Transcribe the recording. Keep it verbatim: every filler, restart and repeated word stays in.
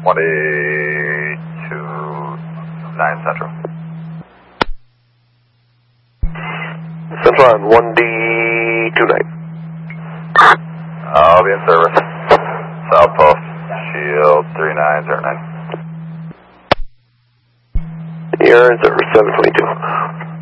twenty-two nine Central. Central on one D two nine. I'll be in service. South Post, Shield three nine zero nine. You're in service, seven twenty-two.